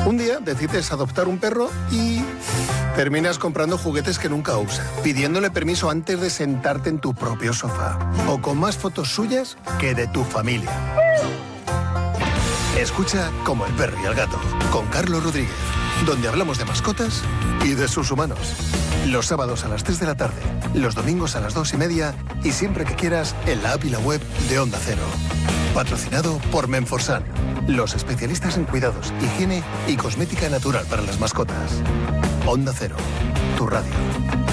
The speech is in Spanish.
Un día decides adoptar un perro y terminas comprando juguetes que nunca usa, pidiéndole permiso antes de sentarte en tu propio sofá, o con más fotos suyas que de tu familia. Escucha Como el perro y el gato, con Carlos Rodríguez, donde hablamos de mascotas y de sus humanos. Los sábados a las 3 de la tarde, los domingos a las 2:30 y siempre que quieras en la app y la web de Onda Cero. Patrocinado por Menforsan, los especialistas en cuidados, higiene y cosmética natural para las mascotas. Onda Cero, tu radio.